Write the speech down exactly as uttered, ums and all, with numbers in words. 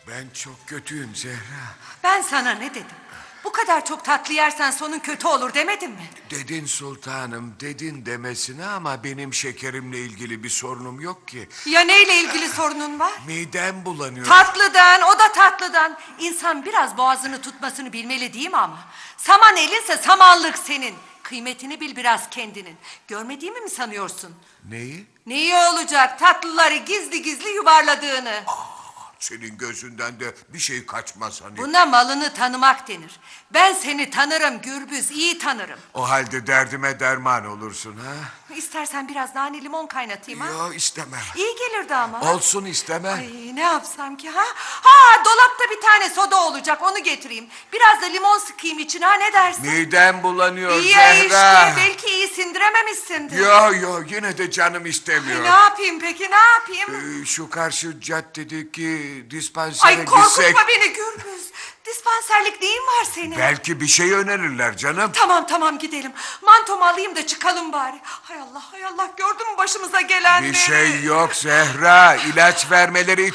Ben çok kötüyüm Zehra. Ben sana ne dedim? Bu kadar çok tatlı yersen sonun kötü olur demedim mi? Dedin sultanım, dedin demesine ama benim şekerimle ilgili bir sorunum yok ki. Ya neyle ilgili sorunun var? Midem bulanıyor. Tatlıdan, o da tatlıdan. İnsan biraz boğazını tutmasını bilmeli değil mi ama? Saman elinse samanlık senin. Kıymetini bil biraz kendinin. Görmediğimi mi sanıyorsun? Neyi? Neyi olacak? Tatlıları gizli gizli yuvarladığını. Senin gözünden de bir şey kaçmaz hani. Buna malını tanımak denir. Ben seni tanırım Gürbüz, iyi tanırım. O halde derdime derman olursun ha? İstersen biraz nane limon kaynatayım ha? Yok istemem. İyi gelirdi ama. Olsun istemem. Ay ne yapsam ki ha? Ha dolapta bir tane soda olacak, onu getireyim. Biraz da limon sıkayım içine, ha ne dersin? Midem bulanıyor İyi Zehra. işte, belki iyi sindirememişsindir. Yo yo yine de canım Ay, istemiyor. ne yapayım peki, ne yapayım? Ee, şu karşı caddedeki dispansere Ay korkutma gitsek... beni Gürbüz. Dispanserlik neyin var senin? Belki bir şey önerirler canım. Tamam tamam gidelim. Mantomu alayım da çıkalım bari. Hay Allah hay Allah, gördün mü başımıza gelenleri? Bir şey yok Zehra. İlaç vermeleri